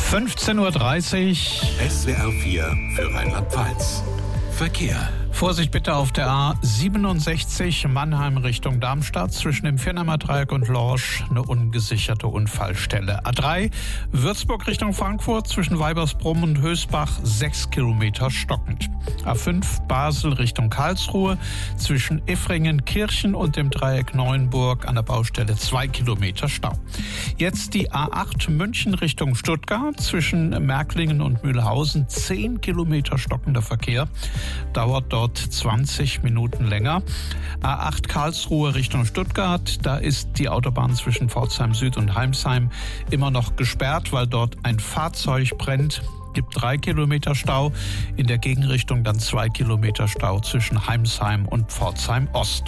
15:30 Uhr. SWR 4 für Rheinland-Pfalz. Verkehr. Vorsicht bitte auf der A67 Mannheim Richtung Darmstadt zwischen dem Viernheimer Dreieck und Lorsch eine ungesicherte Unfallstelle. A3 Würzburg Richtung Frankfurt zwischen Weibersbrumm und Hösbach 6 Kilometer stockend. A5 Basel Richtung Karlsruhe zwischen Effringen-Kirchen und dem Dreieck Neuenburg an der Baustelle 2 Kilometer Stau. Jetzt die A8 München Richtung Stuttgart zwischen Märklingen und Mühlhausen 10 Kilometer stockender Verkehr. Dauert dort 20 Minuten länger. A8 Karlsruhe Richtung Stuttgart, da ist die Autobahn zwischen Pforzheim Süd und Heimsheim immer noch gesperrt, weil dort ein Fahrzeug brennt. Gibt 3 Kilometer Stau, in der Gegenrichtung dann 2 Kilometer Stau zwischen Heimsheim und Pforzheim Ost.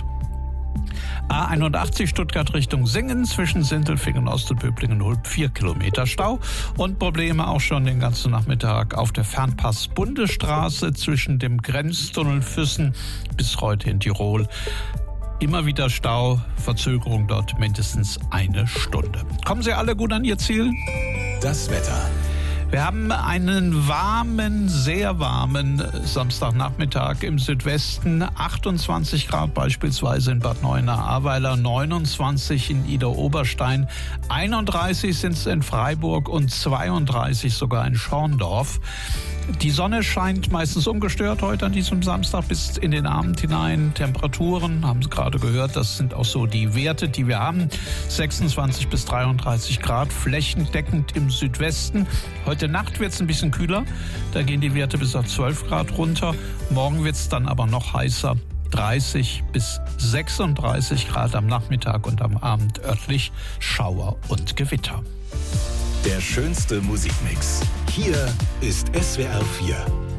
A81 Stuttgart Richtung Singen zwischen Sindelfingen Ost und Böblingen-Hulb 4 Kilometer Stau und Probleme auch schon den ganzen Nachmittag auf der Fernpass-Bundesstraße zwischen dem Grenztunnel Füssen bis heute in Tirol. Immer wieder Stau, Verzögerung dort mindestens 1 Stunde. Kommen Sie alle gut an Ihr Ziel? Das Wetter. Wir haben einen warmen, sehr warmen Samstagnachmittag im Südwesten. 28 Grad beispielsweise in Bad Neuenahr-Ahrweiler, 29 in Idar-Oberstein, 31 sind es in Freiburg und 32 sogar in Schorndorf. Die Sonne scheint meistens ungestört heute an diesem Samstag bis in den Abend hinein. Temperaturen, haben Sie gerade gehört, das sind auch so die Werte, die wir haben. 26 bis 33 Grad, flächendeckend im Südwesten. Heute Nacht wird es ein bisschen kühler, da gehen die Werte bis auf 12 Grad runter. Morgen wird es dann aber noch heißer, 30 bis 36 Grad am Nachmittag und am Abend örtlich Schauer und Gewitter. Der schönste Musikmix. Hier ist SWR 4.